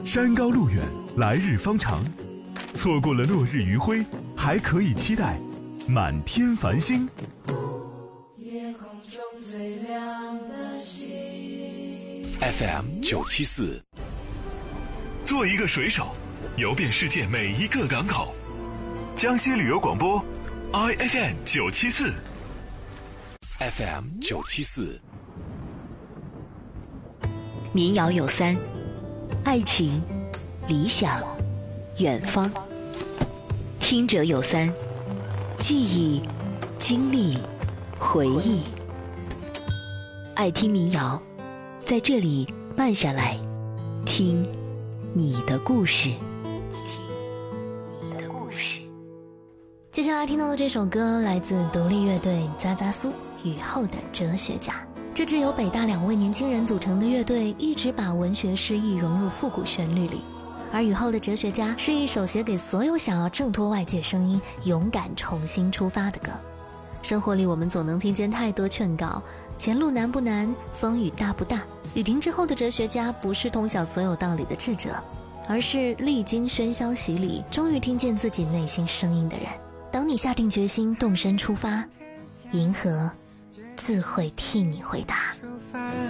山高路远，来日方长。错过了落日余晖，还可以期待满天繁星。 夜空中最亮的星。 FM974， 做一个水手，游遍世界每一个港口。江西旅游广播 ，IFM974。 FM974。 民谣有三：爱情、理想、远方。听者有三：记忆、经历、回忆。爱听民谣，在这里慢下来，听你的故事。 接下来听到的这首歌来自独立乐队扎扎苏雨后的哲学家。这支由北大2位年轻人组成的乐队一直把文学诗意融入复古旋律里，而雨后的哲学家是一首写给所有想要挣脱外界声音勇敢重新出发的歌。生活里我们总能听见太多劝告，前路难不难，风雨大不大。雨停之后的哲学家不是通晓所有道理的智者，而是历经喧嚣洗礼，终于听见自己内心声音的人。当你下定决心动身出发，银河自会替你回答。